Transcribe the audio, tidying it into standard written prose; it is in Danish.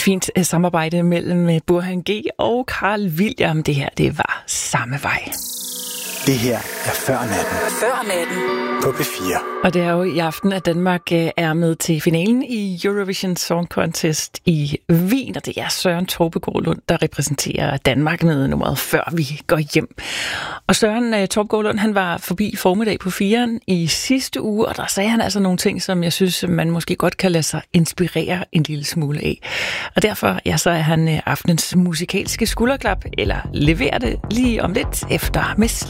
fint samarbejde mellem Burhan G og Carl William. Det her, det var samme vej. Det her er Før Natten. Før Natten. På P4. Og det er jo i aften, at Danmark er med til finalen i Eurovision Song Contest i Wien. Og det er Søren Torpegaard Lund, der repræsenterer Danmark med nummeret Før vi går hjem. Og Søren Torpegaard Lund, han var forbi formiddag på 4'eren i sidste uge, og der sagde han altså nogle ting, som jeg synes, man måske godt kan lade sig inspirere en lille smule af. Og derfor, ja, så er han aftenens musikalske skulderklap, eller leverer det lige om lidt efter Miss